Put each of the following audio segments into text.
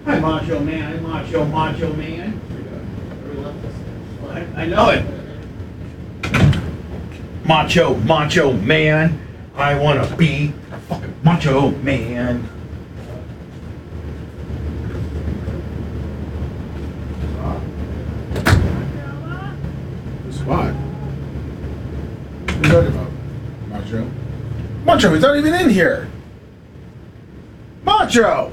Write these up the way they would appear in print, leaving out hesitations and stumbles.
Hi, Macho Man. Macho Man. I know it. Macho Man. I want to be a fucking Macho Man. The spot. What are you talking about? Macho? Macho, he's not even in here. Macho!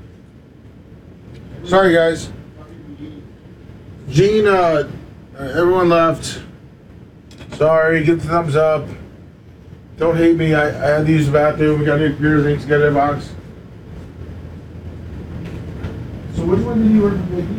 Sorry, guys. Gene, everyone left. Sorry, give the thumbs up. Don't hate me. I had to use the bathroom. We got new computer things to get in a box. So which one did you order from JD?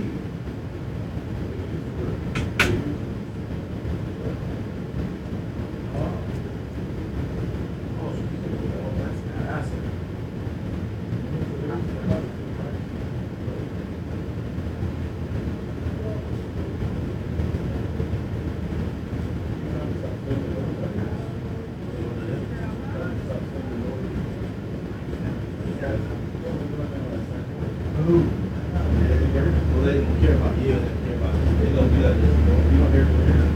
Well, they don't care about you. They care about. They don't do that. You don't hear from here.